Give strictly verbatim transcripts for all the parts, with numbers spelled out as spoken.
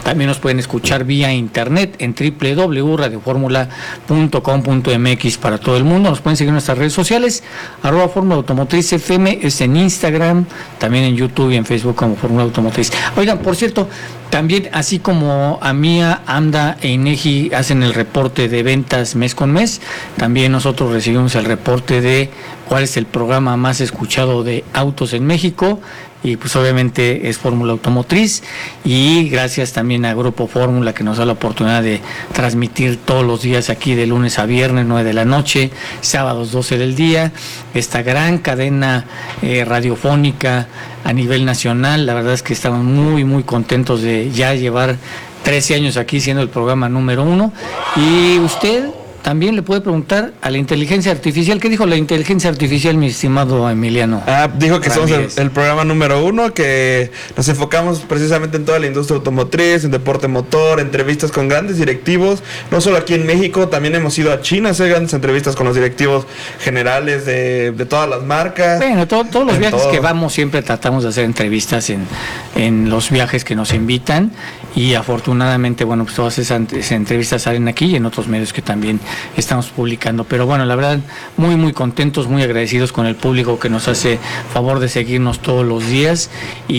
También nos pueden escuchar vía internet en doble u doble u doble u punto radio fórmula punto com punto m x para todo el mundo. Nos pueden seguir en nuestras redes sociales, arroba Fórmula Automotriz F M, es en Instagram, también en YouTube y en Facebook como Fórmula Automotriz. Oigan, por cierto, también así como AMIA, AMDA e INEGI hacen el reporte de ventas mes con mes, también nosotros recibimos el reporte de cuál es el programa más escuchado de autos en México, y pues obviamente es Fórmula Automotriz, y gracias también a Grupo Fórmula, que nos da la oportunidad de transmitir todos los días aquí de lunes a viernes, nueve de la noche, sábados doce del día, esta gran cadena eh, radiofónica a nivel nacional. La verdad es que estamos muy muy contentos de ya llevar trece años aquí siendo el programa número uno. Y usted también le puede preguntar a la inteligencia artificial. ¿Qué dijo la inteligencia artificial, mi estimado Emiliano? Ah, dijo que Ramírez. somos el, el programa número uno, que nos enfocamos precisamente en toda la industria automotriz, en deporte motor, entrevistas con grandes directivos, no solo aquí en México, también hemos ido a China a hacer grandes entrevistas con los directivos generales de, de todas las marcas. Bueno, todo, todos los viajes todo. que vamos siempre tratamos de hacer entrevistas en, en los viajes que nos invitan, y afortunadamente, bueno, pues todas esas, esas entrevistas salen aquí y en otros medios que también estamos publicando. Pero bueno, la verdad, muy muy contentos, muy agradecidos con el público que nos hace favor de seguirnos todos los días,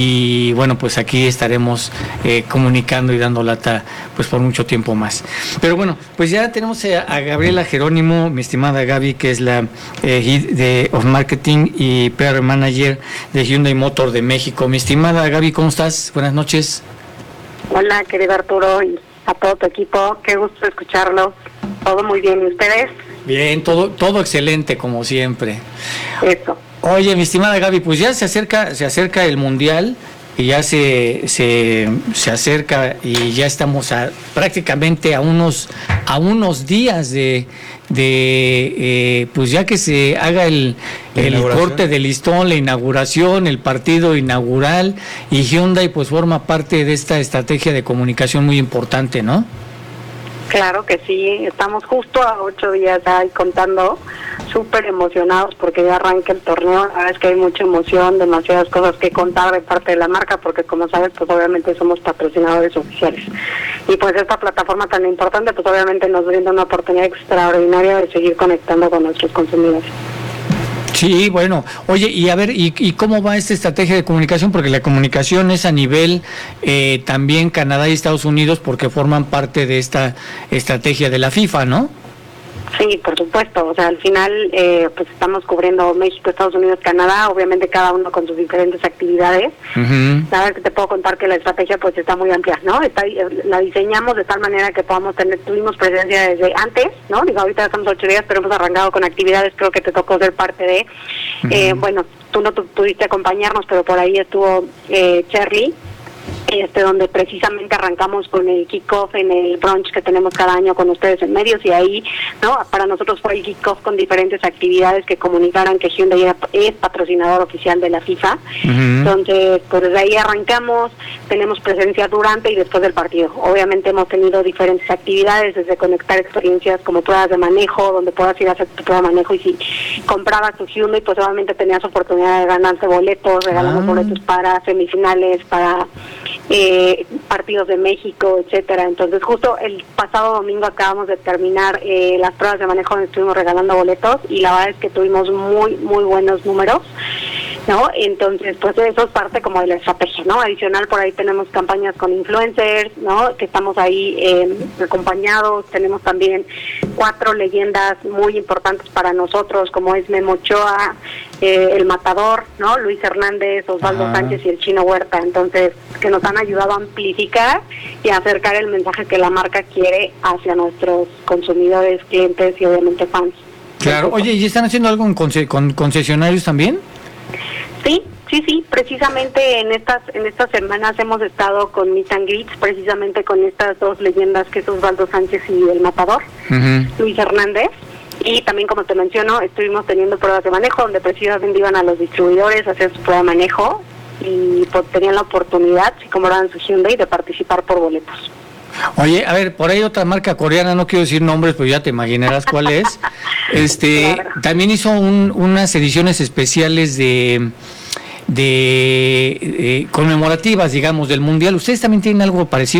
y bueno, pues aquí estaremos eh, comunicando y dando lata pues por mucho tiempo más. Pero bueno, pues ya tenemos a, a Gabriela Jerónimo, mi estimada Gaby, que es la eh, Head de of Marketing y P R Manager de Hyundai Motor de México. Mi estimada Gaby, ¿cómo estás? Buenas noches. Hola, querido Arturo, y a todo tu equipo, qué gusto escucharlo. Todo muy bien, ¿y ustedes? Bien, todo todo excelente como siempre. Eso. Oye, mi estimada Gaby, pues ya se acerca se acerca el Mundial, y ya se se, se acerca, y ya estamos a, prácticamente a unos a unos días de de eh, pues ya que se haga el, el corte de listón, la inauguración, el partido inaugural, y Hyundai pues forma parte de esta estrategia de comunicación muy importante, ¿no? Claro que sí, estamos justo a ocho días ahí contando, súper emocionados porque ya arranca el torneo. La verdad es que hay mucha emoción, demasiadas cosas que contar de parte de la marca, porque como sabes, pues obviamente somos patrocinadores oficiales. Y pues esta plataforma tan importante, pues obviamente nos brinda una oportunidad extraordinaria de seguir conectando con nuestros consumidores. Sí, bueno, oye, y a ver, ¿y, y cómo va esta estrategia de comunicación? Porque la comunicación es a nivel eh, también Canadá y Estados Unidos, porque forman parte de esta estrategia de la FIFA, ¿no? Sí, por supuesto, o sea, al final eh, pues estamos cubriendo México, Estados Unidos, Canadá, obviamente cada uno con sus diferentes actividades. Uh-huh. La verdad que te puedo contar que la estrategia pues está muy amplia, ¿no? Está, la diseñamos de tal manera que podamos tener, tuvimos presencia desde antes, ¿no? Digo, ahorita estamos ocho días, pero hemos arrancado con actividades, creo que te tocó ser parte de, uh-huh. eh, bueno, tú no tu, pudiste acompañarnos, pero por ahí estuvo eh, Charlie, este donde precisamente arrancamos con el kickoff en el brunch que tenemos cada año con ustedes en medios, y ahí, ¿no? Para nosotros fue el kickoff con diferentes actividades que comunicaran que Hyundai era, es patrocinador oficial de la FIFA. Uh-huh. Entonces, pues desde ahí arrancamos, tenemos presencia durante y después del partido. Obviamente hemos tenido diferentes actividades, desde conectar experiencias como pruebas de manejo, donde puedas ir a hacer tu prueba de manejo, y si comprabas tu Hyundai, pues obviamente tenías oportunidad de ganarse boletos, regalamos uh-huh. boletos para semifinales, para Eh, partidos de México, etcétera. Entonces justo el pasado domingo acabamos de terminar eh, las pruebas de manejo donde estuvimos regalando boletos, y la verdad es que tuvimos muy muy buenos números, ¿no? Entonces pues eso es parte como de la estrategia, ¿no? Adicional, por ahí tenemos campañas con influencers, ¿no? Que estamos ahí eh, acompañados. Tenemos también cuatro leyendas muy importantes para nosotros, como es Memo Ochoa, eh, el Matador, ¿no? Luis Hernández, Osvaldo Ajá. Sánchez y el Chino Huerta. Entonces, que nos han ayudado a amplificar y a acercar el mensaje que la marca quiere hacia nuestros consumidores, clientes y obviamente fans. Claro. Oye, ¿y están haciendo algo con, con concesionarios también? Sí, sí, sí, precisamente en estas en estas semanas hemos estado con Meet and Greets, precisamente con estas dos leyendas que es Osvaldo Sánchez y el Matador, uh-huh. Luis Hernández. Y también, como te menciono, estuvimos teniendo pruebas de manejo donde precisamente iban a los distribuidores a hacer su prueba de manejo, y pues, tenían la oportunidad, si compraban su Hyundai, de participar por boletos. Oye, a ver, por ahí otra marca coreana, no quiero decir nombres, pero ya te imaginarás cuál es. Este, claro. También hizo un, unas ediciones especiales de, de eh, conmemorativas, digamos, del Mundial. ¿Ustedes también tienen algo parecido?